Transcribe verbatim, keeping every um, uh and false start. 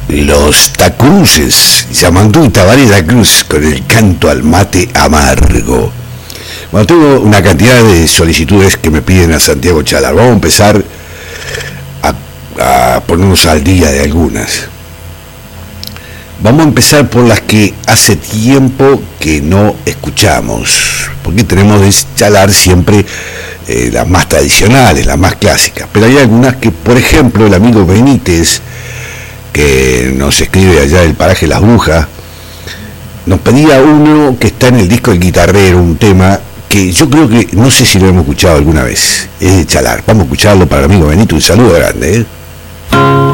Los Tacruces, Yamandú y Tabaré da Cruz con el canto al mate amargo. Bueno, tengo una cantidad de solicitudes que me piden a Santiago Chalar. Vamos a empezar a, a ponernos al día de algunas. Vamos a empezar por las que hace tiempo que no escuchamos, porque tenemos de Chalar siempre eh, las más tradicionales, las más clásicas, pero hay algunas que, por ejemplo, el amigo Benítez, que nos escribe allá del paraje Las Brujas, nos pedía uno que está en el disco El Guitarrero, un tema que yo creo que, no sé si lo hemos escuchado alguna vez, es de Chalar. Vamos a escucharlo para el amigo Benito, un saludo grande, ¿eh?